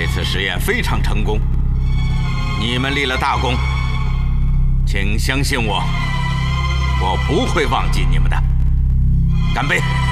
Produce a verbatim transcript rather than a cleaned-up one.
次实验非常成功，你们立了大功，请相信我，我不会忘记你们的。干杯！